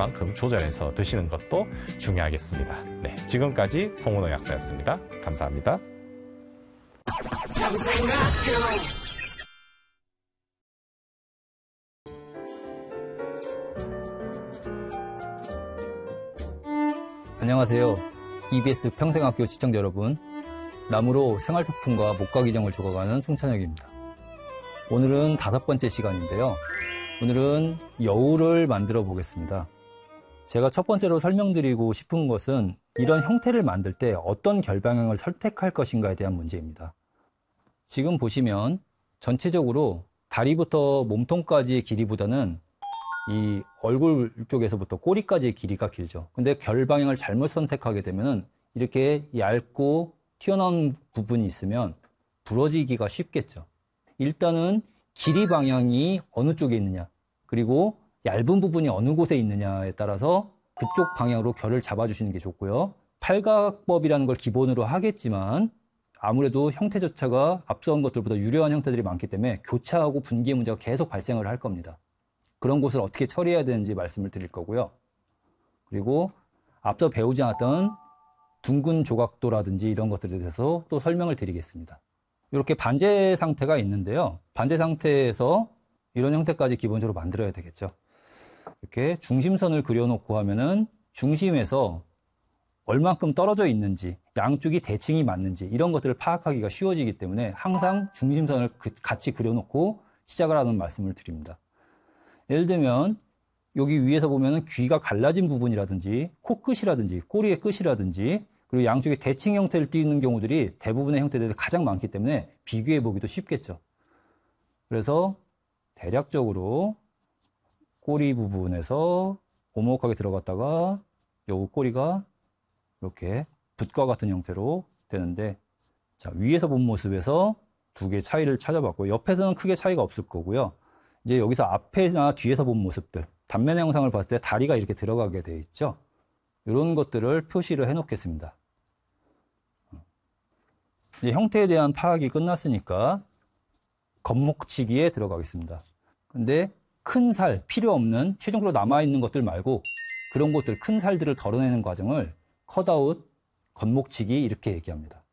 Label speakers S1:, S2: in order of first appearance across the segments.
S1: 만큼 조절해서 드시는 것도 중요하겠습니다. 네, 지금까지 송은호 약사였습니다. 감사합니다.
S2: 안녕하세요. EBS 평생학교 시청자 여러분, 나무로 생활소품과 목가기정을 조각하는 송찬혁입니다. 오늘은 5번째 시간인데요. 오늘은 여울을 만들어 보겠습니다. 제가 첫 번째로 설명드리고 싶은 것은 이런 형태를 만들 때 어떤 결방향을 선택할 것인가에 대한 문제입니다. 지금 보시면 전체적으로 다리부터 몸통까지의 길이보다는 이 얼굴 쪽에서부터 꼬리까지의 길이가 길죠. 근데 결방향을 잘못 선택하게 되면 이렇게 얇고 튀어나온 부분이 있으면 부러지기가 쉽겠죠. 일단은 길이 방향이 어느 쪽에 있느냐, 그리고 얇은 부분이 어느 곳에 있느냐에 따라서 그쪽 방향으로 결을 잡아주시는 게 좋고요. 팔각법이라는 걸 기본으로 하겠지만 아무래도 형태조차가 앞선 것들보다 유려한 형태들이 많기 때문에 교차하고 분기의 문제가 계속 발생을 할 겁니다. 그런 곳을 어떻게 처리해야 되는지 말씀을 드릴 거고요. 그리고 앞서 배우지 않았던 둥근 조각도라든지 이런 것들에 대해서 또 설명을 드리겠습니다. 이렇게 반제 상태가 있는데요. 반제 상태에서 이런 형태까지 기본적으로 만들어야 되겠죠. 이렇게 중심선을 그려놓고 하면은 중심에서 얼만큼 떨어져 있는지, 양쪽이 대칭이 맞는지 이런 것들을 파악하기가 쉬워지기 때문에 항상 중심선을 같이 그려놓고 시작을 하는 말씀을 드립니다. 예를 들면 여기 위에서 보면은 귀가 갈라진 부분이라든지 코끝이라든지 꼬리의 끝이라든지 그리고 양쪽에 대칭 형태를 띠는 경우들이 대부분의 형태들이 가장 많기 때문에 비교해 보기도 쉽겠죠. 그래서 대략적으로 꼬리 부분에서 오목하게 들어갔다가 요 꼬리가 이렇게 붓과 같은 형태로 되는데, 자, 위에서 본 모습에서 두 개의 차이를 찾아봤고 옆에서는 크게 차이가 없을 거고요. 이제 여기서 앞에나 뒤에서 본 모습들, 단면의 영상을 봤을 때 다리가 이렇게 들어가게 되어 있죠. 이런 것들을 표시를 해 놓겠습니다. 이제 형태에 대한 파악이 끝났으니까 겉목치기에 들어가겠습니다. 근데 큰 살, 필요 없는 최종적으로 남아있는 것들 말고 그런 것들, 큰 살들을 덜어내는 과정을 컷아웃, 겉목치기 이렇게 얘기합니다.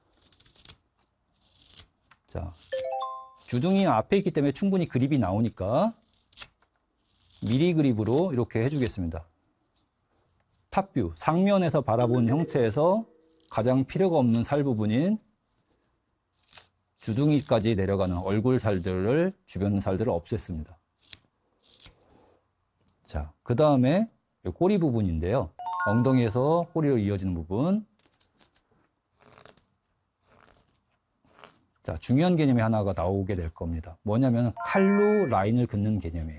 S2: 자, 주둥이 앞에 있기 때문에 충분히 그립이 나오니까 미리 그립으로 이렇게 해주겠습니다. 탑뷰, 상면에서 바라본 형태에서 가장 필요가 없는 살 부분인 주둥이까지 내려가는 얼굴 살들을, 주변 살들을 없앴습니다. 자, 그 다음에 꼬리 부분인데요. 엉덩이에서 꼬리로 이어지는 부분. 자, 중요한 개념이 하나가 나오게 될 겁니다. 뭐냐면 칼로 라인을 긋는 개념이에요.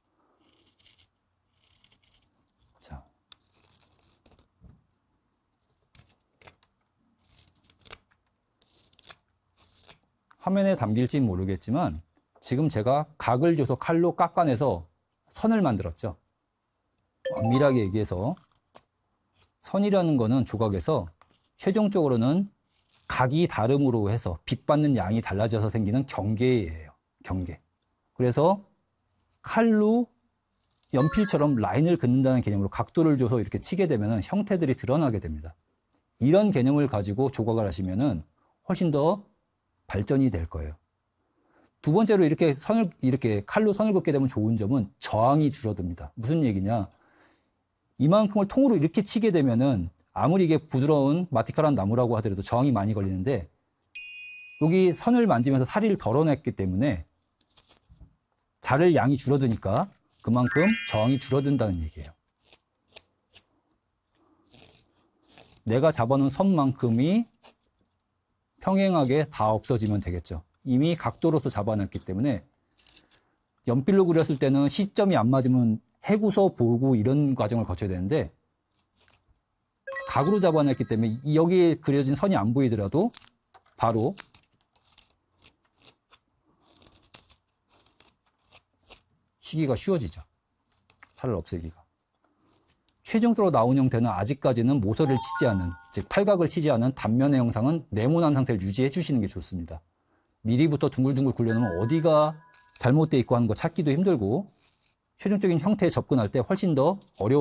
S2: 자, 화면에 담길지는 모르겠지만 지금 제가 각을 줘서 칼로 깎아내서 선을 만들었죠. 엄밀하게 얘기해서 선이라는 거는 조각에서 최종적으로는 각이 다름으로 해서 빛받는 양이 달라져서 생기는 경계예요. 경계. 그래서 칼로 연필처럼 라인을 긋는다는 개념으로 각도를 줘서 이렇게 치게 되면 형태들이 드러나게 됩니다. 이런 개념을 가지고 조각을 하시면 훨씬 더 발전이 될 거예요. 두 번째로 이렇게 칼로 선을 긋게 되면 좋은 점은 저항이 줄어듭니다. 무슨 얘기냐? 이만큼을 통으로 이렇게 치게 되면은 아무리 이게 부드러운 마티카란 나무라고 하더라도 저항이 많이 걸리는데 여기 선을 만지면서 사리를 덜어냈기 때문에 자를 양이 줄어드니까 그만큼 저항이 줄어든다는 얘기예요. 내가 잡아놓은 선만큼이 평행하게 다 없어지면 되겠죠. 이미 각도로서 잡아놨기 때문에 연필로 그렸을 때는 시점이 안 맞으면 해구서 보고 이런 과정을 거쳐야 되는데 각으로 잡아냈기 때문에 여기에 그려진 선이 안 보이더라도 바로 치기가 쉬워지죠. 살을 없애기가. 최종적으로 나온 형태는 아직까지는 모서리를 치지 않은, 즉 팔각을 치지 않은 단면의 형상은 네모난 상태를 유지해 주시는 게 좋습니다. 미리부터 둥글둥글 굴려놓으면 어디가 잘못되어 있고 하는 거 찾기도 힘들고 최종적인 형태에 접근할 때 훨씬 더 어려워